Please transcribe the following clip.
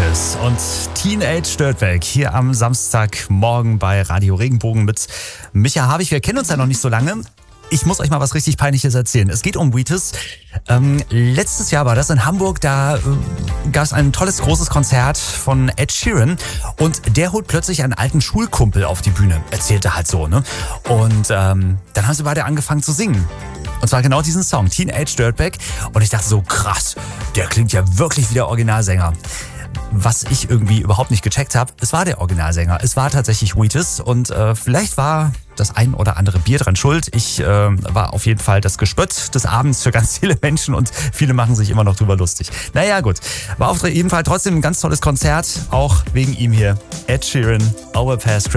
Wheatus und Teenage Dirtbag hier am Samstagmorgen bei Radio Regenbogen mit Micha Habich. Wir kennen uns ja noch nicht so lange. Ich muss euch mal was richtig Peinliches erzählen. Es geht um Wheatus. Letztes Jahr war das in Hamburg, da gab es ein tolles, großes Konzert von Ed Sheeran und der holt plötzlich einen alten Schulkumpel auf die Bühne. Erzählte halt so, ne? Und dann haben sie beide angefangen zu singen. Und zwar genau diesen Song, Teenage Dirtbag. Und ich dachte so, krass, der klingt ja wirklich wie der Originalsänger. Was ich irgendwie überhaupt nicht gecheckt habe, es war der Originalsänger. Es war tatsächlich Wheatus und vielleicht war das ein oder andere Bier dran schuld. Ich war auf jeden Fall das Gespött des Abends für ganz viele Menschen und viele machen sich immer noch drüber lustig. Naja gut, war auf jeden Fall trotzdem ein ganz tolles Konzert, auch wegen ihm hier. Ed Sheeran, Overpass.